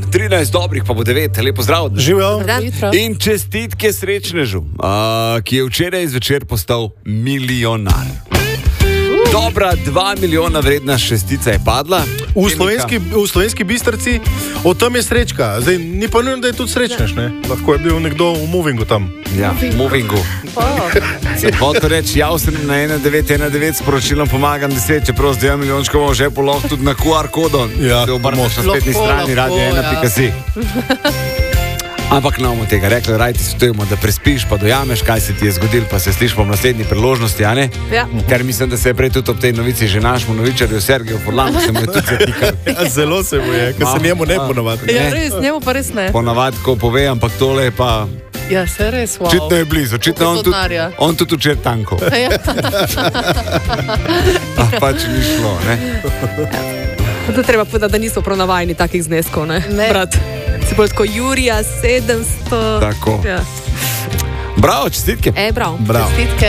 13 dobrih, pa bo 9. Lepo zdrav. Živijo. In čestitke srečnežu, ki je včeraj zvečer postal milijonar. Dobra 2 milijona vredna šestica je padla. V Slovenski Bistrici, o tem je srečka. Zdaj, ni pa nujno, da je tudi srečnež, ne? Lahko je bil nekdo v movingu tam. Ja, movingu. Sem hotel reči, sem na 1919 sporočilom pomagam 10, čeprav z 2 milijončkov že lahko tudi na QR kodo. Ja, se obrneš na spletni strani radio1.si. Ampak nam tega rekli, raj ti stojimo, da prespiš, pa dojameš, kaj se ti je zgodilo, pa se slišimo v naslednji priložnosti, a ne? Ja. Ker mislim, da se je prej tudi ob tej novici že našemu novičarju Sergeju Furlanu se mu je tudi zatikal. Ja, zelo se mu je, ker se njemu ne ponavadi. Ja, res, njemu pa res ne. Ponavadi, ko pove, ampak tole je pa... Ja, se res, wow. Očitno je blizu, očitno on tudi včer tanko. Ja. Pač ni šlo, ne? To treba povedati, da niso prav navajeni takih zneskov, ne? Brat. Se bo tako Jurija 700. Tako. Ja. Bravo, čestitke. Bravo. Bravo. Čestitke.